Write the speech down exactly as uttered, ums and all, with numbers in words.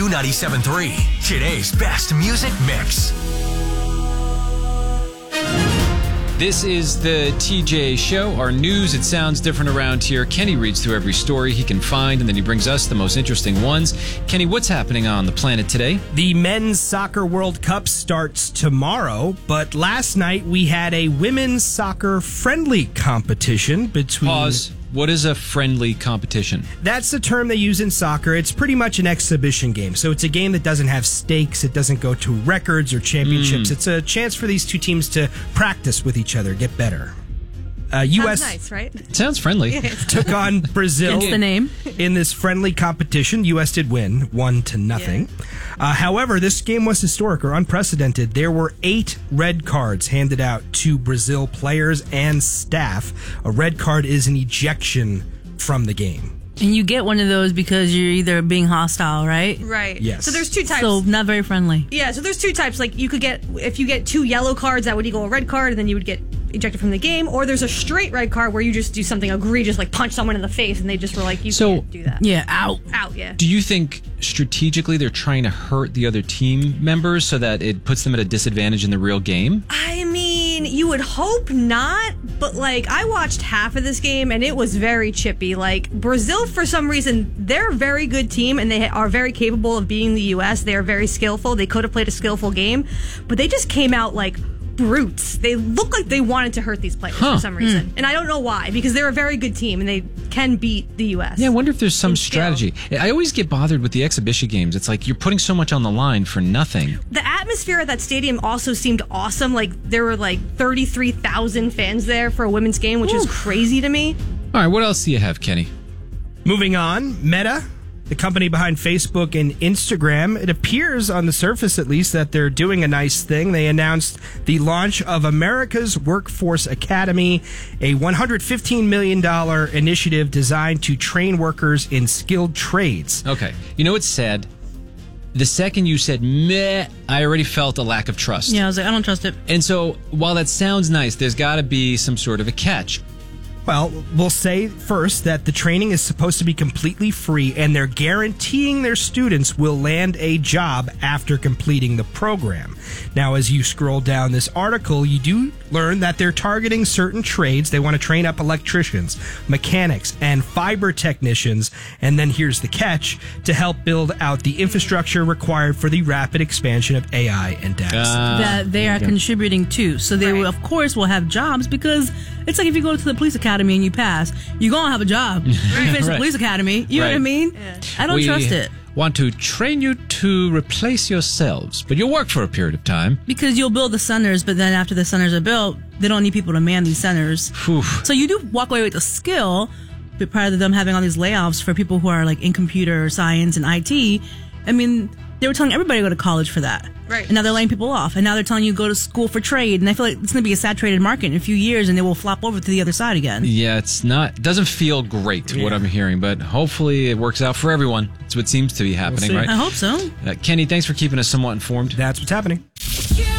Q ninety-seven point three, today's best music mix. This is the T J Show, our news. It sounds different around here. Kenny reads through every story he can find, and then he brings us the most interesting ones. Kenny, what's happening on the planet today? The Men's Soccer World Cup starts tomorrow, but last night we had a women's soccer friendly competition between... Pause. What is a friendly competition? That's the term they use in soccer. It's pretty much an exhibition game. So it's a game that doesn't have stakes. It doesn't go to records or championships. Mm. It's a chance for these two teams to practice with each other, get better. Uh, U S Sounds nice, right? It sounds friendly. Took on Brazil. That's the name. In this friendly competition. U S did win, one to nothing. Yeah. Uh, however, this game was historic or unprecedented. There were eight red cards handed out to Brazil players and staff. A red card is an ejection from the game. And you get one of those because you're either being hostile, right? Right. Yes. So there's two types. So not very friendly. Yeah, so there's two types. Like you could get, if you get two yellow cards, that would equal a red card, and then you would get ejected from the game. Or there's a straight red card where you just do something egregious, like punch someone in the face, and they just were like, you so, can't do that. Yeah, out. Out, yeah. Do you think strategically they're trying to hurt the other team members so that it puts them at a disadvantage in the real game? I mean, you would hope not, but like I watched half of this game and it was very chippy. Like Brazil, for some reason, they're a very good team and they are very capable of beating the U S. They are very skillful. They could have played a skillful game, but they just came out like brutes. They look like they wanted to hurt these players huh. for some reason. Mm. And I don't know why, because they're a very good team and they can beat the U S. Yeah, I wonder if there's some strategy. I always get bothered with the exhibition games. It's like you're putting so much on the line for nothing. The atmosphere at that stadium also seemed awesome. Like there were like thirty-three thousand fans there for a women's game, which Ooh. is crazy to me. All right, what else do you have, Kenny? Moving on, Meta, the company behind Facebook and Instagram, it appears on the surface at least that they're doing a nice thing. They announced the launch of America's Workforce Academy, a one hundred fifteen million dollars initiative designed to train workers in skilled trades. Okay. You know what's sad? The second you said meh, I already felt a lack of trust. Yeah, I was like, I don't trust it. And so while that sounds nice, there's got to be some sort of a catch. Well, we'll say first that the training is supposed to be completely free and they're guaranteeing their students will land a job after completing the program. Now, as you scroll down this article, you do learn that they're targeting certain trades. They want to train up electricians, mechanics, and fiber technicians. And then here's the catch, to help build out the infrastructure required for the rapid expansion of A I and data. Uh, that they are okay. contributing to. So they, right. will, of course, will have jobs because it's like if you go to the police academy and you pass, you're going to have a job. Right. You finish right. the police academy. You right. know what I mean? Yeah. I don't we trust it. Want to train you to replace yourselves, but you'll work for a period of time. Because you'll build the centers, but then after the centers are built, they don't need people to man these centers. Oof. So you do walk away with a skill, but prior to them having all these layoffs for people who are like in computer science and I T, I mean, they were telling everybody to go to college for that. Right. And now they're laying people off. And now they're telling you to go to school for trade. And I feel like it's going to be a saturated market in a few years and they will flop over to the other side again. Yeah, it's not, it doesn't feel great yeah. what I'm hearing, but hopefully it works out for everyone. That's what seems to be happening, we'll right? I hope so. Uh, Kenny, thanks for keeping us somewhat informed. That's what's happening. Q